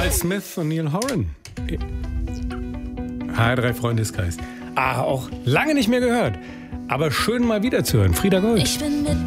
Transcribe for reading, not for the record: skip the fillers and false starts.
Carl Smith und Neil Horan. HR3 Freundeskreis. Auch lange nicht mehr gehört. Aber schön mal wieder zu hören. Frieda Gold. Ich bin mit